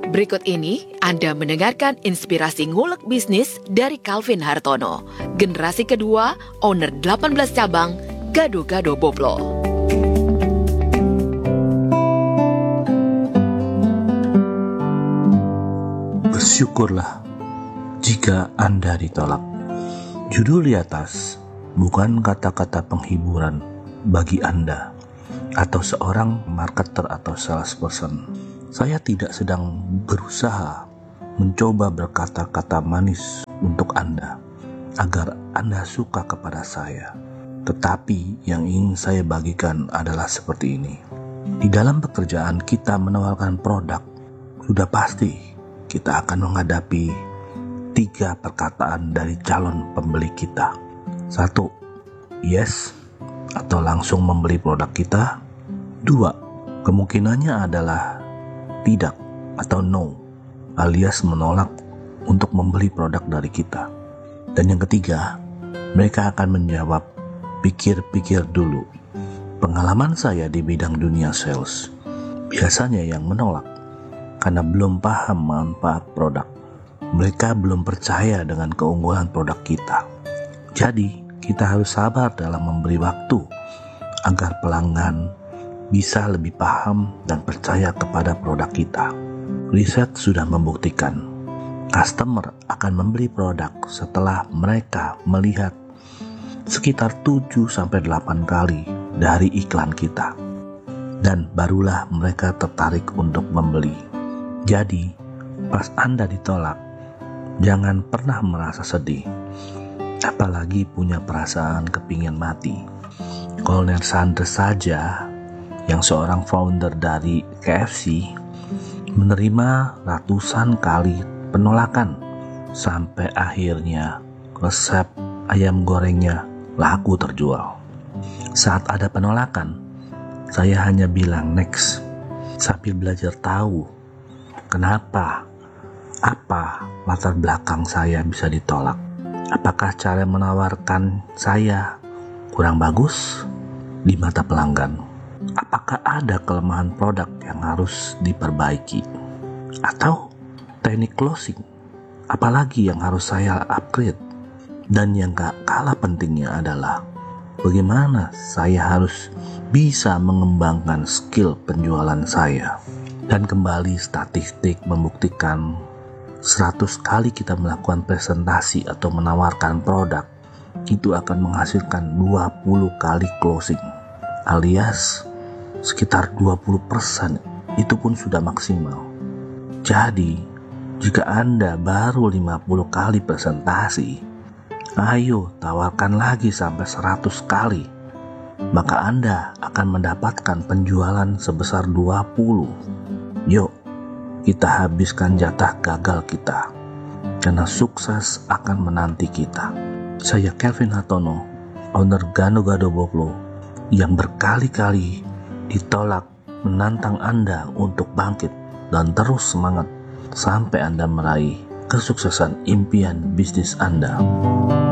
Berikut ini Anda mendengarkan inspirasi ngulek bisnis dari Calvin Hartono, generasi kedua, owner 18 cabang, Gado-Gado Boplo. Bersyukurlah jika Anda ditolak. Judul di atas bukan kata-kata penghiburan bagi Anda atau seorang marketer atau salesperson. Saya tidak sedang berusaha mencoba berkata-kata manis untuk Anda agar Anda suka kepada saya. Tetapi yang ingin saya bagikan adalah seperti ini. Di dalam pekerjaan kita menawarkan produk, sudah pasti kita akan menghadapi 3 perkataan dari calon pembeli kita. 1, yes atau langsung membeli produk kita. 2, kemungkinannya adalah tidak atau no, alias menolak untuk membeli produk dari kita. Dan yang ketiga, mereka akan menjawab, pikir-pikir dulu. Pengalaman saya di bidang dunia sales, biasanya yang menolak karena belum paham manfaat produk. Mereka belum percaya dengan keunggulan produk kita. Jadi, kita harus sabar dalam memberi waktu agar pelanggan bisa lebih paham dan percaya kepada produk kita. Riset sudah membuktikan, customer akan membeli produk setelah mereka melihat sekitar 7-8 kali dari iklan kita. Dan barulah mereka tertarik untuk membeli. Jadi, pas Anda ditolak, jangan pernah merasa sedih, apalagi punya perasaan kepingin mati. Kolonel Sanders saja, yang seorang founder dari KFC, menerima ratusan kali penolakan sampai akhirnya resep ayam gorengnya laku terjual. Saat ada penolakan, saya hanya bilang next sambil belajar tahu kenapa, apa latar belakang saya bisa ditolak. Apakah cara menawarkan saya kurang bagus di mata pelanggan? Apakah ada kelemahan produk yang harus diperbaiki? Atau teknik closing? Apalagi yang harus saya upgrade? Dan yang gak kalah pentingnya adalah bagaimana saya harus bisa mengembangkan skill penjualan saya. Dan kembali statistik membuktikan 100 kali kita melakukan presentasi atau menawarkan produk, itu akan menghasilkan 20 kali closing, alias sekitar 20%, itu pun sudah maksimal. Jadi, jika Anda baru 50 kali presentasi, ayo tawarkan lagi sampai 100 kali. Maka Anda akan mendapatkan penjualan sebesar 20. Yuk, kita habiskan jatah gagal kita, karena sukses akan menanti kita. Saya Calvin Hartono, owner Gado-Gado Boplo, yang berkali-kali ditolak, menantang Anda untuk bangkit dan terus semangat sampai Anda meraih kesuksesan impian bisnis Anda.